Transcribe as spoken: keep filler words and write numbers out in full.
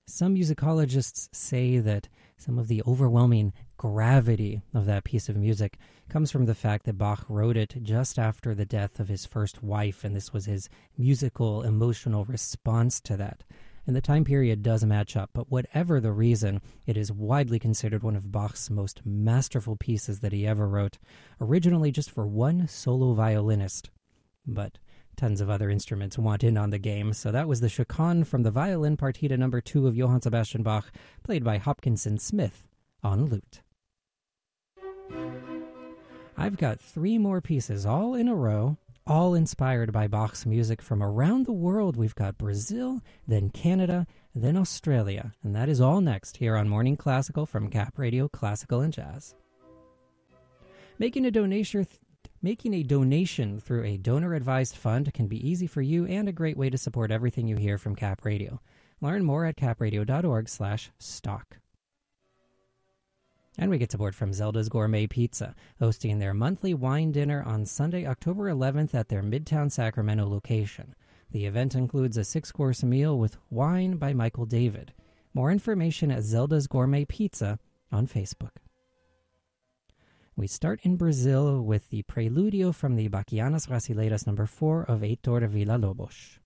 Some musicologists say that some of the overwhelming gravity of that piece of music comes from the fact that Bach wrote it just after the death of his first wife, and this was his musical, emotional response to that. And the time period does match up, but whatever the reason, it is widely considered one of Bach's most masterful pieces that he ever wrote, originally just for one solo violinist. But tons of other instruments want in on the game, so that was the Chaconne from the Violin Partita number two of Johann Sebastian Bach, played by Hopkinson Smith on lute. I've got three more pieces all in a row, all inspired by Bach's music from around the world. We've got Brazil, then Canada, then Australia, and that is all next here on Morning Classical from Cap Radio Classical and Jazz. Making a donation th- Making a donation through a donor-advised fund can be easy for you and a great way to support everything you hear from Cap Radio. Learn more at capradio.org slash stock. And we get support from Zelda's Gourmet Pizza, hosting their monthly wine dinner on Sunday, October eleventh at their Midtown Sacramento location. The event includes a six-course meal with wine by Michael David. More information at Zelda's Gourmet Pizza on Facebook. We start in Brazil with the Preludio from the Bachianas Brasileiras number four of Heitor Villa-Lobos.